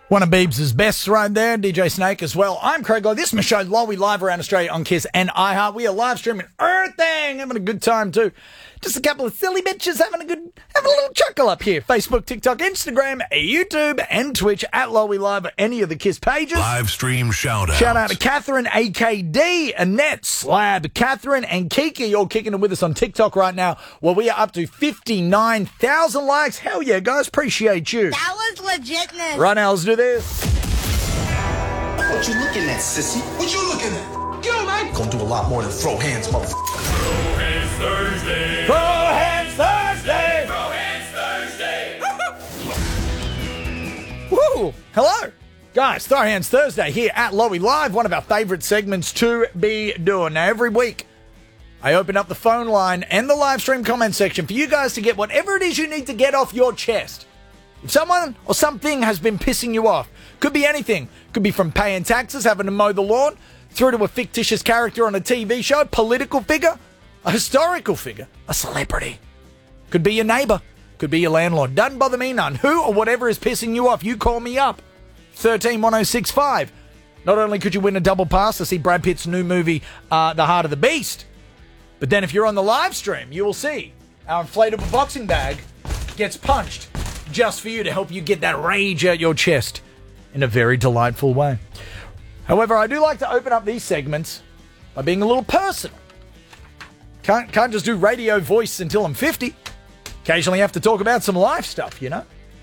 One of Beebs' best right there, DJ Snake as well. I'm Craig Lowe. This is my show, Lowy, live around Australia on KISS and iHeart. We are live streaming everything, having a good time too. Just a couple of silly bitches having a little chuckle up here. Facebook, TikTok, Instagram, YouTube, and Twitch at Lowy Live, or any of the KISS pages. Live stream shout out. Shout out to Catherine, AKD, Annette, Slab, Catherine, and Kiki. You're kicking it with us on TikTok right now. Well, we are up to 59,000 likes. Hell yeah, guys. Appreciate you. That was legitness. Right now, let's do this. What you looking at, sissy? What you looking at? Yo, man. Gonna do a lot more than throw hands, motherfucker. Throw hands Thursday. Throw hands Thursday. Throw hands Thursday. Woo! Hello. Guys, Throw Hands Thursday here at Lowy Live, one of our favourite segments to be doing. Now, every week, I open up the phone line and the live stream comment section for you guys to get whatever it is you need to get off your chest. If someone or something has been pissing you off, could be anything. Could be from paying taxes, having to mow the lawn, through to a fictitious character on a TV show, political figure, a historical figure, a celebrity. Could be your neighbour. Could be your landlord. Doesn't bother me none. Who or whatever is pissing you off, you call me up. 131065. Not only could you win a double pass to see Brad Pitt's new movie, The Heart of the Beast, but then if you're on the live stream, you will see our inflatable boxing bag gets punched just for you to help you get that rage out your chest in a very delightful way. However, I do like to open up these segments by being a little personal. Can't just do radio voice until I'm 50. Occasionally have to talk about some life stuff, you know?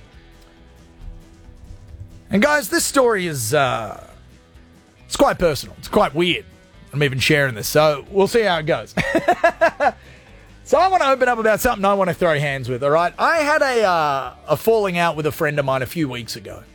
And guys, this story is, it's quite personal. It's quite weird. I'm even sharing this, so we'll see how it goes. So I want to open up about something I want to throw hands with, all right? I had a falling out with a friend of mine a few weeks ago.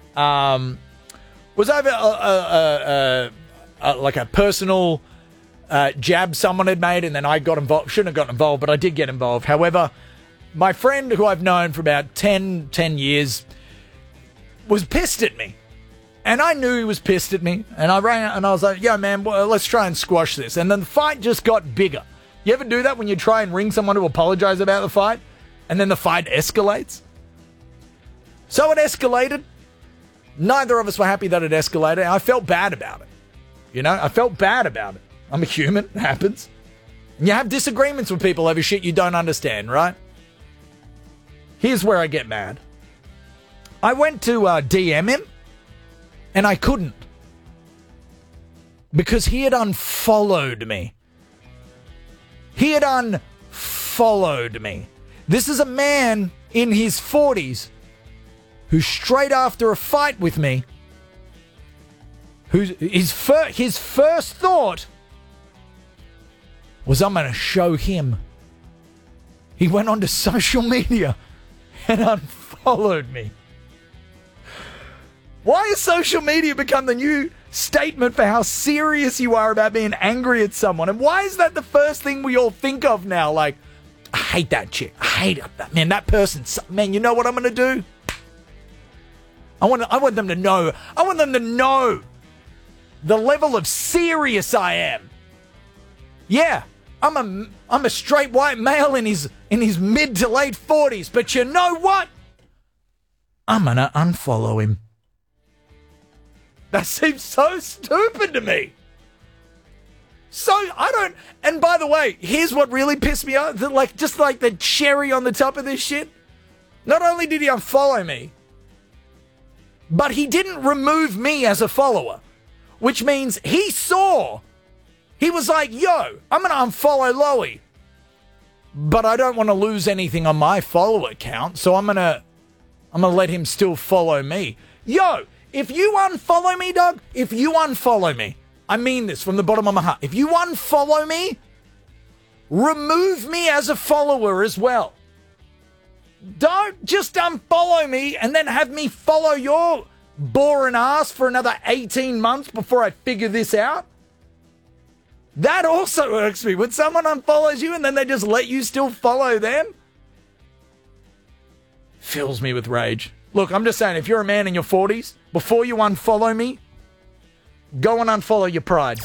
Was over like a personal jab someone had made, and then I got involved. Shouldn't have gotten involved, but I did get involved. However, my friend, who I've known for about 10 years, was pissed at me. And I knew he was pissed at me. And I rang out and I was like, yo, man, well, let's try and squash this. And then the fight just got bigger. You ever do that when you try and ring someone to apologize about the fight? And then the fight escalates? So it escalated. Neither of us were happy that it escalated. I felt bad about it. You know, I felt bad about it. I'm a human. It happens. And you have disagreements with people over shit you don't understand, right? Here's where I get mad. I went to DM him, and I couldn't. Because he had unfollowed me. He had unfollowed me. This is a man in his 40s who straight after a fight with me, his first thought was, I'm going to show him. He went onto social media and unfollowed me. Why has social media become the new statement for how serious you are about being angry at someone? And why is that the first thing we all think of now? Like, I hate that chick. I hate that. Man, that person. Man, you know what I'm going to do? I want them to know. I want them to know the level of serious I am. Yeah, I'm a straight white male in his mid to late 40s. But you know what? I'm going to unfollow him. That seems so stupid to me. So, I don't... And by the way, here's what really pissed me off. Just like the cherry on the top of this shit. Not only did he unfollow me, but he didn't remove me as a follower. Which means he saw... He was like, yo, I'm going to unfollow Lowy. But I don't want to lose anything on my follower count, so I'm going to let him still follow me. Yo, if you unfollow me, dog, if you unfollow me, I mean this from the bottom of my heart. If you unfollow me, remove me as a follower as well. Don't just unfollow me and then have me follow your boring ass for another 18 months before I figure this out. That also irks me. When someone unfollows you and then they just let you still follow them, fills me with rage. Look, I'm just saying, if you're a man in your 40s, before you unfollow me, go and unfollow your pride.